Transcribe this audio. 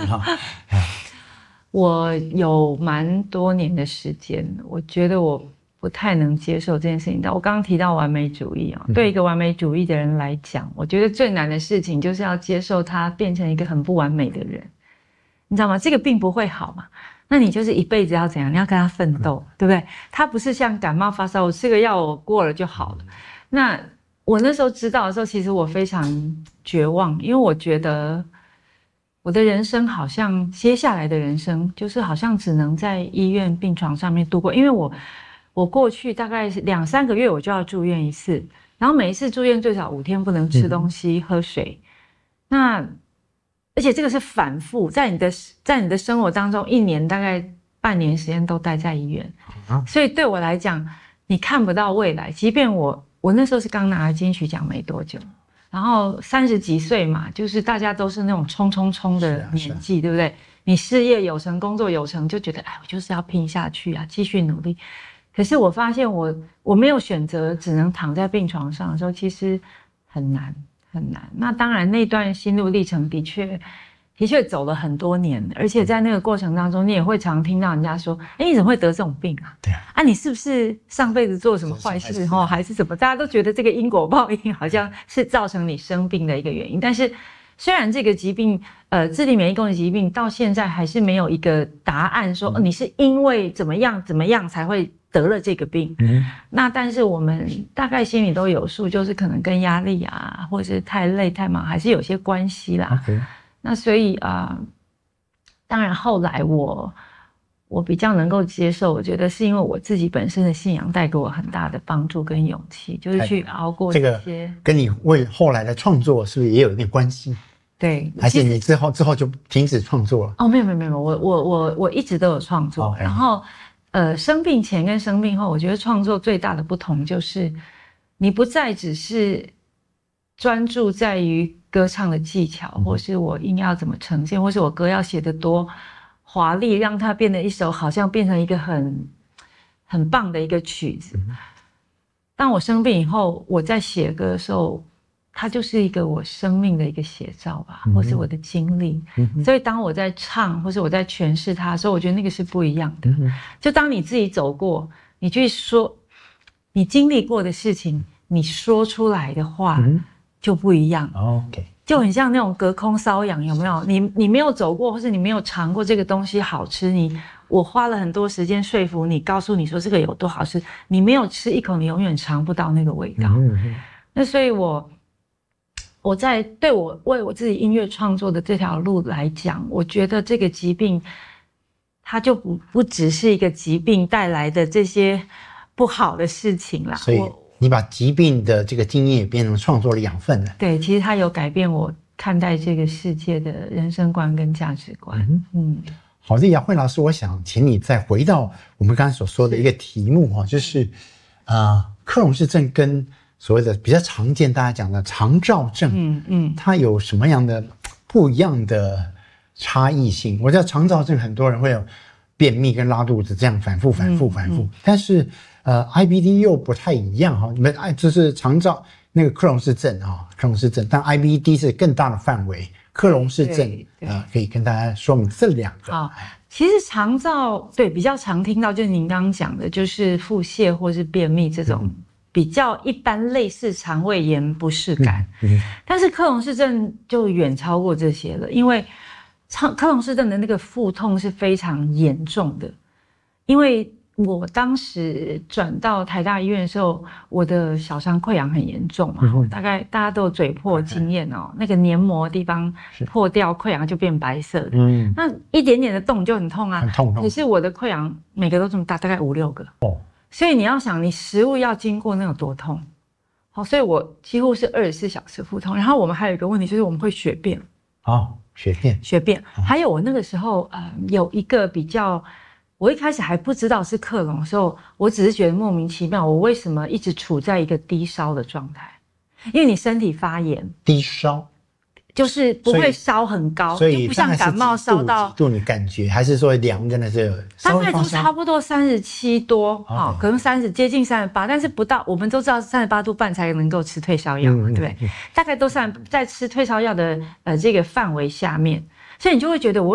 我有蛮多年的时间，我觉得我不太能接受这件事情。但我刚刚提到完美主义啊，对一个完美主义的人来讲，我觉得最难的事情就是要接受他变成一个很不完美的人，你知道吗？这个病不会好嘛，那你就是一辈子要怎样？你要跟他奋斗，对不对？他不是像感冒发烧，我吃个药我过了就好了。那我那时候知道的时候，其实我非常绝望，因为我觉得我的人生好像接下来的人生就是好像只能在医院病床上面度过，因为我过去大概2-3个月我就要住院一次，然后每一次住院最少5天不能吃东西、喝水，那而且这个是反复在你的生活当中，1年大概半年时间都待在医院，所以对我来讲，你看不到未来。即便我那时候是刚拿了金曲奖没多久。然后30几岁嘛，就是大家都是那种冲的年纪，对不对？你事业有成，工作有成，就觉得哎，我就是要拼下去啊，继续努力。可是我发现我没有选择，只能躺在病床上的时候，其实很难很难。那当然，那段心路历程的确走了很多年，而且在那个过程当中，你也会常听到人家说：“哎，你怎么会得这种病啊？ 对啊， 你是不是上辈子做什么坏事还是什么？”大家都觉得这个因果报应好像是造成你生病的一个原因。但是，虽然这个疾病，自体免疫功能疾病到现在还是没有一个答案说，你是因为怎么样才会得了这个病。那但是我们大概心里都有数，就是可能跟压力啊，或者是太累太忙，还是有些关系啦。那所以当然后来我比较能够接受，我觉得是因为我自己本身的信仰带给我很大的帮助跟勇气，就是去熬过这些。 跟你为后来的创作是不是也有一点关系？ 对， 还是你之后就停止创作了？ 哦，没有，我一直都有创作。然后生病前跟生病后，我觉得创作最大的不同就是你不再只是专注在于歌唱的技巧，或是我音要怎么呈现，或是我歌要写得多华丽，让它变得一首好像变成一个很棒的一个曲子。当我生病以后，我在写歌的时候，它就是一个我生命的一个写照吧，或是我的经历。所以当我在唱，或是我在诠释它的时候，我觉得那个是不一样的。就当你自己走过，你去说你经历过的事情，你说出来的话就不一样。就很像那种隔空搔痒，有没有？你没有走过，或是你没有尝过这个东西好吃，我花了很多时间说服你，告诉你说这个有多好吃，你没有吃一口，你永远尝不到那个味道。那所以我在为我自己音乐创作的这条路来讲，我觉得这个疾病它就不只是一个疾病带来的这些不好的事情啦。 所以你把疾病的这个经验也变成创作的养分了。 对，其实它有改变我看待这个世界的人生观跟价值观。 好的，雅慧老师，我想请你再回到我们刚才所说的一个题目就是克隆氏症跟所谓的比较常见大家讲的肠燥症，它有什么样的不一样的差异性？我知道肠燥症很多人会有便秘跟拉肚子这样反复，但是IBD 又不太一样哈。你们就是肠燥那个克隆氏症克隆氏症，但 IBD 是更大的范围。克隆氏症可以跟大家说明这两个。 好，其实肠燥对比较常听到就是您刚刚讲的，就是腹泻或是便秘这种比较一般类似肠胃炎不适感。但是克隆氏症就远超过这些了，因为克隆氏症的那个腹痛是非常严重的。因为我当时转到台大医院的时候，我的小肠溃疡很严重嘛，大概大家都有嘴破经验那个黏膜的地方破掉，溃疡就变白色的。那一点点的动就很痛啊， 很痛。 可是我的溃疡每个都这么大，大概5-6个。所以你要想，你食物要经过那有多痛。好，所以我几乎是24小时腹痛。然后我们还有一个问题就是我们会血便。血便。还有我那个时候有一个比较。我一开始还不知道是克隆的时候，我只是觉得莫名其妙，我为什么一直处在一个低烧的状态？因为你身体发炎， 低烧就是不会烧很高， 所以就不像感冒烧到几度你感觉还是说量真的是大概就差不多37多，可能接近38，但是不到，我们都知道38度半才能够吃退烧药，对不对？大概都在吃退烧药的这个范围下面，所以你就会觉得我